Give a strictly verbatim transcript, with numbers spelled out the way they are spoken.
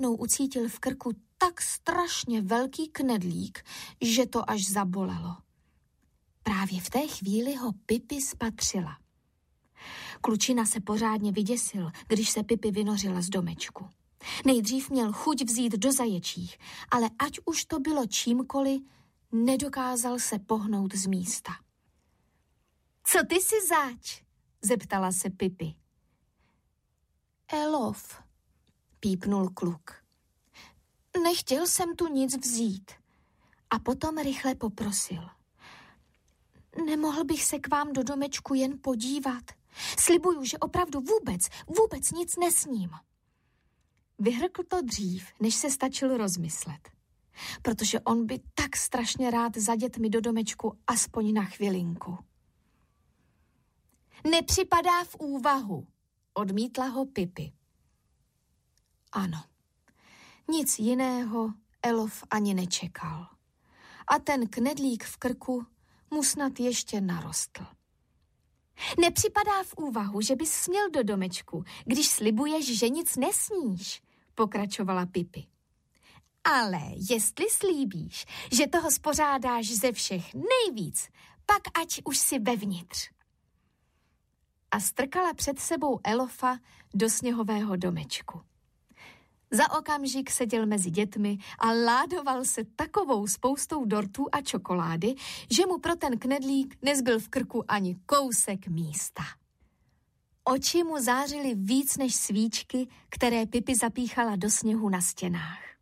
najednou ucítil v krku tak strašně velký knedlík, že to až zabolelo. Právě v té chvíli ho Pipi spatřila. Klučina se pořádně vyděsil, když se Pipi vynořila z domečku. Nejdřív měl chuť vzít do zaječích, ale ať už to bylo čímkoliv, nedokázal se pohnout z místa. Co ty si zač? Zeptala se Pipi. Elof, pípnul kluk. Nechtěl jsem tu nic vzít. A potom rychle poprosil. Nemohl bych se k vám do domečku jen podívat? Slibuju, že opravdu vůbec, vůbec nic nesním. Vyhrkl to dřív, než se stačil rozmyslet. Protože on by tak strašně rád za dětmi do domečku aspoň na chvilinku. Nepřipadá v úvahu, odmítla ho Pipi. Ano, nic jiného Elof ani nečekal. A ten knedlík v krku mu snad ještě narostl. Nepřipadá v úvahu, že bys směl do domečku, když slibuješ, že nic nesníš, pokračovala Pipi. Ale jestli slíbíš, že toho spořádáš ze všech nejvíc, pak ať už si vevnitř. A strkala před sebou Elofa do sněhového domečku. Za okamžik seděl mezi dětmi a ládoval se takovou spoustou dortů a čokolády, že mu pro ten knedlík nezbyl v krku ani kousek místa. Oči mu zářily víc než svíčky, které Pipi zapíchala do sněhu na stěnách.